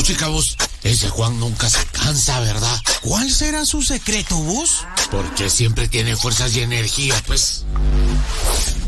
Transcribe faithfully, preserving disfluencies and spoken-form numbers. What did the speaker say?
Puchica, vos, ese Juan nunca se cansa, ¿verdad? ¿Cuál será su secreto, vos? Porque siempre tiene fuerzas y energía, pues.